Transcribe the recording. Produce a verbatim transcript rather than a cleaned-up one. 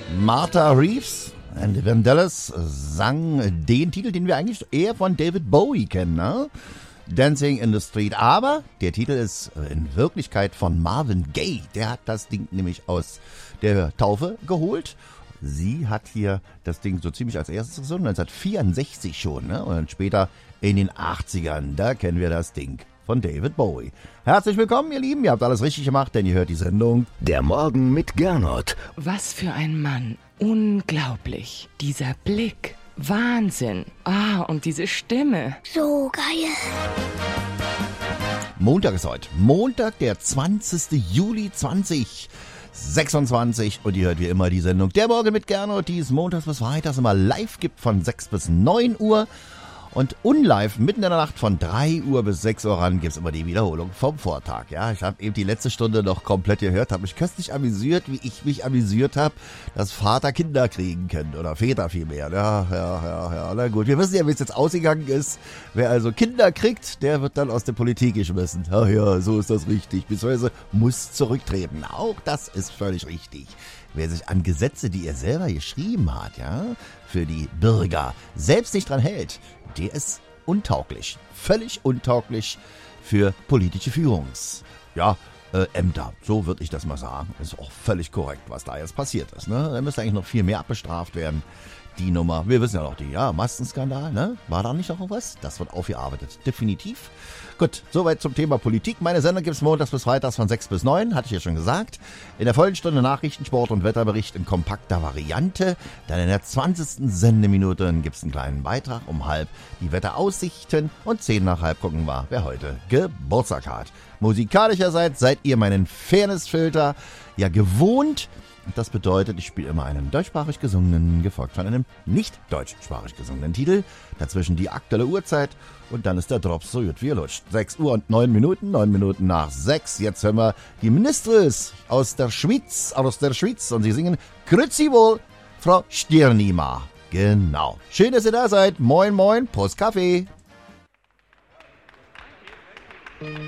Martha Reeves and the Vandellas sang den Titel, den wir eigentlich eher von David Bowie kennen, ne? Dancing in the Street. Aber der Titel ist in Wirklichkeit von Marvin Gaye. Der hat das Ding nämlich aus der Taufe geholt. Sie hat hier das Ding so ziemlich als erstes gesungen, neunzehnhundertvierundsechzig schon, ne? Und später in den achtzigern, da kennen wir das Ding von David Bowie. Herzlich willkommen, ihr Lieben, ihr habt alles richtig gemacht, denn ihr hört die Sendung Der Morgen mit Gernot. Was für ein Mann. Unglaublich. Dieser Blick. Wahnsinn. Ah, und diese Stimme. So geil. Montag ist heute. Montag, der zwanzigsten Juli zweitausendsechsundzwanzig. Und ihr hört wie immer die Sendung Der Morgen mit Gernot, die es montags bis freitags immer live gibt von sechs bis neun Uhr. Und unlive mitten in der Nacht von drei Uhr bis sechs Uhr ran gibt's immer die Wiederholung vom Vortag. Ja, ich habe eben die letzte Stunde noch komplett gehört, habe mich köstlich amüsiert, wie ich mich amüsiert habe, dass Vater Kinder kriegen können oder Väter vielmehr. Ja, ja, ja, ja, na gut. Wir wissen ja, wie es jetzt ausgegangen ist. Wer also Kinder kriegt, der wird dann aus der Politik geschmissen. Ach ja, so ist das richtig. Beziehungsweise muss zurücktreten. Auch das ist völlig richtig. Wer sich an Gesetze, die er selber geschrieben hat, ja, für die Bürger selbst nicht dran hält, der ist untauglich. Völlig untauglich für politische Führungs... Ja, äh, Ämter. So würde ich das mal sagen. Ist auch völlig korrekt, was da jetzt passiert ist. Ne? Da müsste eigentlich noch viel mehr abbestraft werden. Die Nummer, wir wissen ja noch die, ja, Maskenskandal, ne? War da nicht noch was? Das wird aufgearbeitet. Definitiv. Gut, soweit zum Thema Politik. Meine Sendung gibt es montags bis freitags von sechs bis neun, hatte ich ja schon gesagt. In der vollen Stunde Nachrichten, Sport und Wetterbericht in kompakter Variante. Dann in der zwanzigsten Sendeminute gibt es einen kleinen Beitrag um halb die Wetteraussichten. Und zehn nach halb gucken wir, wer heute Geburtstag hat. Musikalischerseits seid ihr meinen Fairnessfilter ja gewohnt. Das bedeutet, ich spiele immer einen deutschsprachig gesungenen, gefolgt von einem nicht deutschsprachig gesungenen Titel. Dazwischen die aktuelle Uhrzeit und dann ist der Drops so gut wie er lutscht. sechs Uhr und neun Minuten, neun Minuten nach sechs. Jetzt hören wir die Ministres aus der Schweiz, aus der Schweiz und sie singen Grüezi wohl, Frau Stirnima. Genau. Schön, dass ihr da seid. Moin, moin, Prost Kaffee.